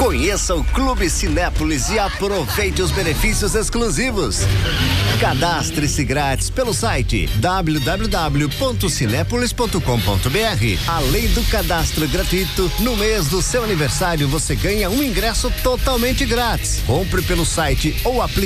Conheça o Clube Cinépolis e aproveite os benefícios exclusivos. Cadastre-se grátis pelo site www.cinepolis.com.br. Além do cadastro gratuito, no mês do seu aniversário você ganha um ingresso totalmente grátis. Compre pelo site ou aplicativo